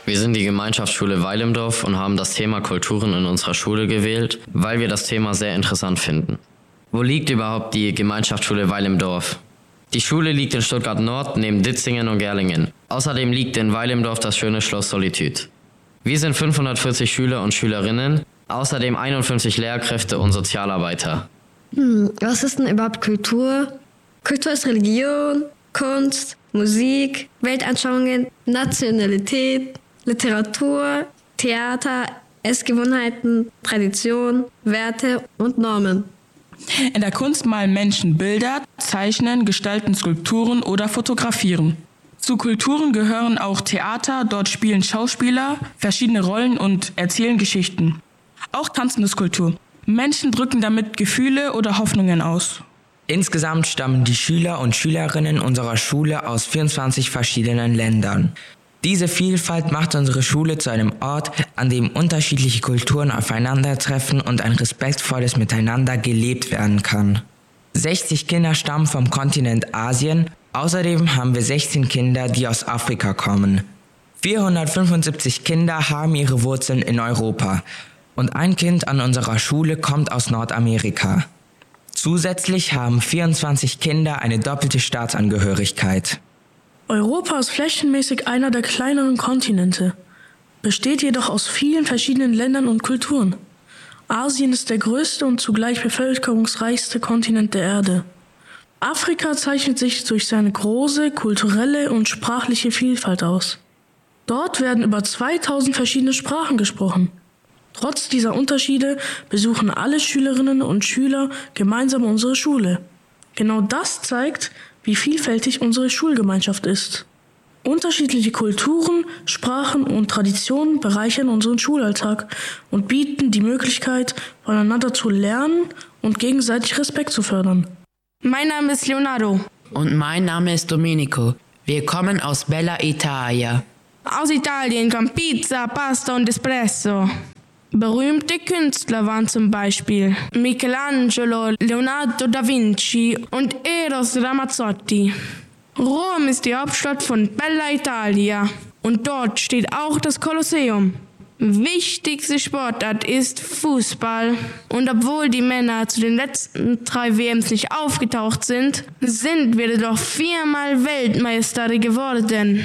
Wir sind die Gemeinschaftsschule Weil im Dorf und haben das Thema Kulturen in unserer Schule gewählt, weil wir das Thema sehr interessant finden. Wo liegt überhaupt die Gemeinschaftsschule Weil im Dorf? Die Schule liegt in Stuttgart Nord neben Ditzingen und Gerlingen. Außerdem liegt in Weil im Dorf das schöne Schloss Solitude. Wir sind 540 Schüler und Schülerinnen, außerdem 51 Lehrkräfte und Sozialarbeiter. Was ist denn überhaupt Kultur? Kultur ist Religion, Kunst, Musik, Weltanschauungen, Nationalität, Literatur, Theater, Essgewohnheiten, Tradition, Werte und Normen. In der Kunst malen Menschen Bilder, zeichnen, gestalten Skulpturen oder fotografieren. Zu Kulturen gehören auch Theater, dort spielen Schauspieler verschiedene Rollen und erzählen Geschichten. Auch Tanzen ist Kultur. Menschen drücken damit Gefühle oder Hoffnungen aus. Insgesamt stammen die Schüler und Schülerinnen unserer Schule aus 24 verschiedenen Ländern. Diese Vielfalt macht unsere Schule zu einem Ort, an dem unterschiedliche Kulturen aufeinandertreffen und ein respektvolles Miteinander gelebt werden kann. 60 Kinder stammen vom Kontinent Asien, außerdem haben wir 16 Kinder, die aus Afrika kommen. 475 Kinder haben ihre Wurzeln in Europa und ein Kind an unserer Schule kommt aus Nordamerika. Zusätzlich haben 24 Kinder eine doppelte Staatsangehörigkeit. Europa ist flächenmäßig einer der kleineren Kontinente, besteht jedoch aus vielen verschiedenen Ländern und Kulturen. Asien ist der größte und zugleich bevölkerungsreichste Kontinent der Erde. Afrika zeichnet sich durch seine große kulturelle und sprachliche Vielfalt aus. Dort werden über 2000 verschiedene Sprachen gesprochen. Trotz dieser Unterschiede besuchen alle Schülerinnen und Schüler gemeinsam unsere Schule. Genau das zeigt, wie vielfältig unsere Schulgemeinschaft ist. Unterschiedliche Kulturen, Sprachen und Traditionen bereichern unseren Schulalltag und bieten die Möglichkeit, voneinander zu lernen und gegenseitig Respekt zu fördern. Mein Name ist Leonardo. Und mein Name ist Domenico. Wir kommen aus Bella Italia. Aus Italien kommt Pizza, Pasta und Espresso. Berühmte Künstler waren zum Beispiel Michelangelo, Leonardo da Vinci und Eros Ramazzotti. Rom ist die Hauptstadt von Bella Italia und dort steht auch das Kolosseum. Wichtigste Sportart ist Fußball. Und obwohl die Männer zu den letzten 3 WMs nicht aufgetaucht sind, sind wir doch 4-mal Weltmeister geworden.